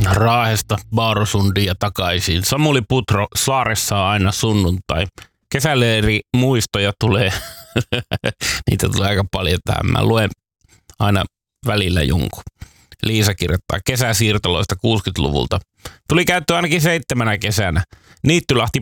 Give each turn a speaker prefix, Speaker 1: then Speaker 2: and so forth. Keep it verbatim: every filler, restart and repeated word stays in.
Speaker 1: Raahesta Baarusundiin ja takaisin. Samuli Putro saaressa on aina sunnuntai. Kesäleiri muistoja tulee. Niitä tulee aika paljon tähän. Mä luen aina välillä jonkun. Liisa kirjoittaa kesäsiirtoloista kuusikymmentäluvulta. Tuli käyttöön ainakin seitsemänä kesänä. Niittylahti